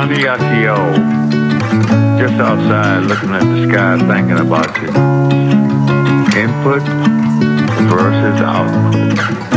WCO, just outside looking at the sky thinking about you. Input versus output.